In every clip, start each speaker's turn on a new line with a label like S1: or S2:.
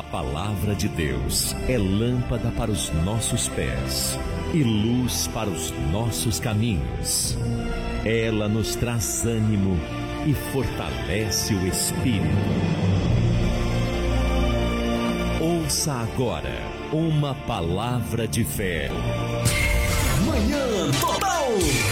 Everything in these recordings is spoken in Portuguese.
S1: palavra de Deus é lâmpada para os nossos pés e luz para os nossos caminhos. Ela nos traz ânimo e fortalece o espírito. Ouça agora uma palavra de fé. Manhã Total!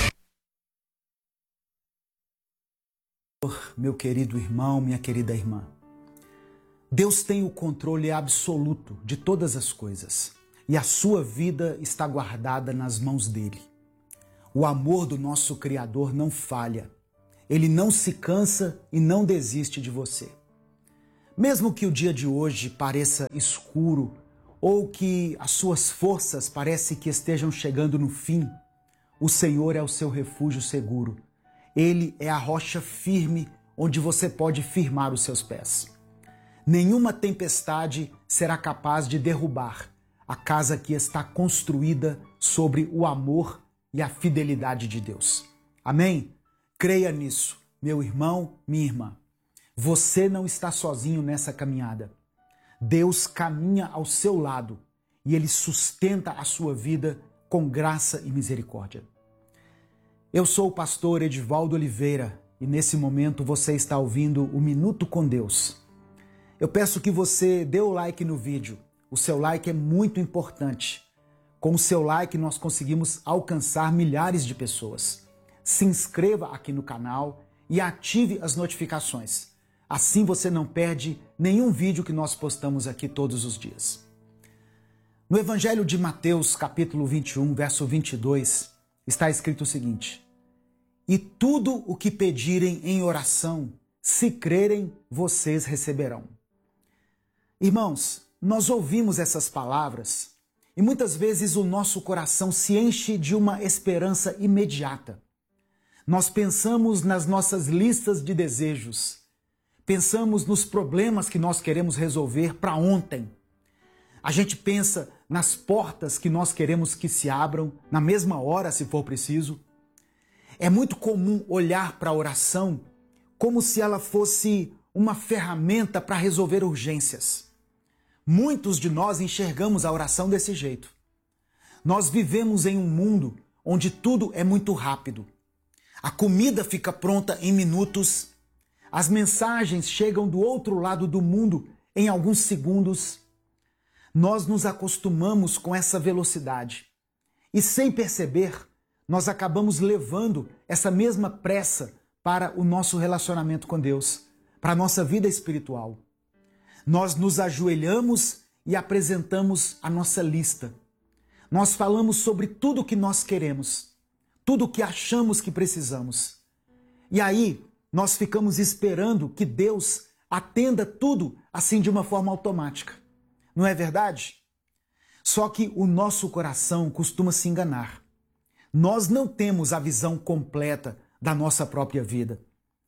S2: Meu querido irmão, minha querida irmã, Deus tem o controle absoluto de todas as coisas e a sua vida está guardada nas mãos dele. O amor do nosso Criador não falha, ele não se cansa e não desiste de você. Mesmo que o dia de hoje pareça escuro ou que as suas forças parecem que estejam chegando no fim, o Senhor é o seu refúgio seguro. Ele é a rocha firme onde você pode firmar os seus pés. Nenhuma tempestade será capaz de derrubar a casa que está construída sobre o amor e a fidelidade de Deus. Amém? Creia nisso, meu irmão, minha irmã. Você não está sozinho nessa caminhada. Deus caminha ao seu lado e Ele sustenta a sua vida com graça e misericórdia. Eu sou o pastor Edivaldo Oliveira e nesse momento você está ouvindo o Minuto com Deus. Eu peço que você dê o like no vídeo. O seu like é muito importante. Com o seu like nós conseguimos alcançar milhares de pessoas. Se inscreva aqui no canal e ative as notificações. Assim você não perde nenhum vídeo que nós postamos aqui todos os dias. No Evangelho de Mateus, capítulo 21, verso 22, está escrito o seguinte: E tudo o que pedirem em oração, se crerem, vocês receberão. Irmãos, nós ouvimos essas palavras e muitas vezes o nosso coração se enche de uma esperança imediata. Nós pensamos nas nossas listas de desejos, pensamos nos problemas que nós queremos resolver para ontem. A gente pensa nas portas que nós queremos que se abram na mesma hora, se for preciso. É muito comum olhar para a oração como se ela fosse uma ferramenta para resolver urgências. Muitos de nós enxergamos a oração desse jeito. Nós vivemos em um mundo onde tudo é muito rápido. A comida fica pronta em minutos, as mensagens chegam do outro lado do mundo em alguns segundos. Nós nos acostumamos com essa velocidade e, sem perceber, nós acabamos levando essa mesma pressa para o nosso relacionamento com Deus, para a nossa vida espiritual. Nós nos ajoelhamos e apresentamos a nossa lista. Nós falamos sobre tudo o que nós queremos, tudo o que achamos que precisamos. E aí, nós ficamos esperando que Deus atenda tudo assim de uma forma automática. Não é verdade? Só que o nosso coração costuma se enganar. Nós não temos a visão completa da nossa própria vida.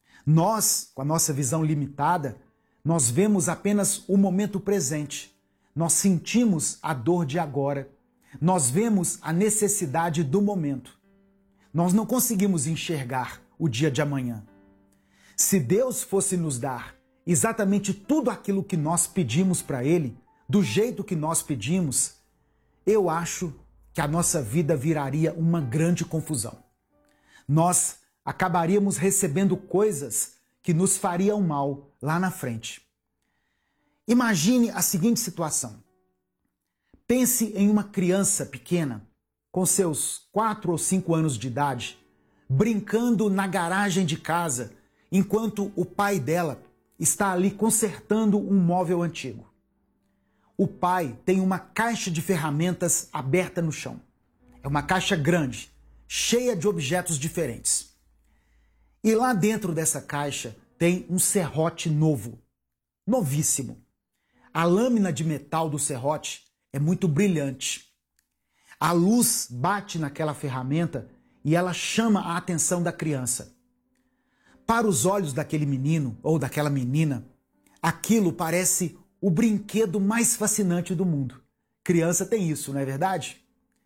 S2: Nós, com a nossa visão limitada, nós vemos apenas o momento presente. Nós sentimos a dor de agora. Nós vemos a necessidade do momento. Nós não conseguimos enxergar o dia de amanhã. Se Deus fosse nos dar exatamente tudo aquilo que nós pedimos para Ele, do jeito que nós pedimos, eu acho que a nossa vida viraria uma grande confusão. Nós acabaríamos recebendo coisas que nos fariam mal lá na frente. Imagine a seguinte situação. Pense em uma criança pequena, com seus 4 ou 5 anos de idade, brincando na garagem de casa, enquanto o pai dela está ali consertando um móvel antigo. O pai tem uma caixa de ferramentas aberta no chão. É uma caixa grande, cheia de objetos diferentes. E lá dentro dessa caixa tem um serrote novo, novíssimo. A lâmina de metal do serrote é muito brilhante. A luz bate naquela ferramenta e ela chama a atenção da criança. Para os olhos daquele menino ou daquela menina, aquilo parece o brinquedo mais fascinante do mundo. Criança tem isso, não é verdade?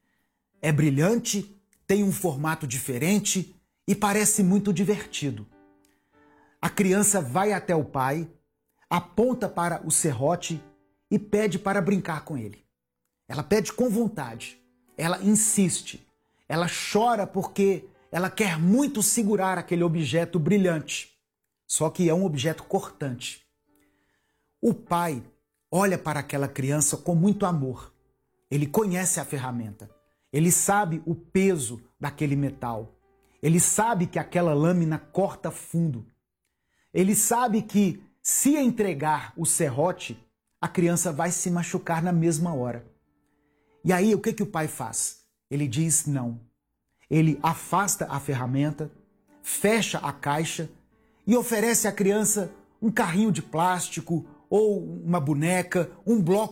S2: É brilhante, tem um formato diferente e parece muito divertido. A criança vai até o pai, aponta para o serrote e pede para brincar com ele. Ela pede com vontade, ela insiste, ela chora porque ela quer muito segurar aquele objeto brilhante, só que é um objeto cortante. O pai olha para aquela criança com muito amor. Ele conhece a ferramenta, ele sabe o peso daquele metal, ele sabe que aquela lâmina corta fundo, ele sabe que se entregar o serrote, a criança vai se machucar na mesma hora. E aí o que o pai faz? Ele diz não. Ele afasta a ferramenta, fecha a caixa e oferece à criança um carrinho de plástico ou uma boneca, um bloco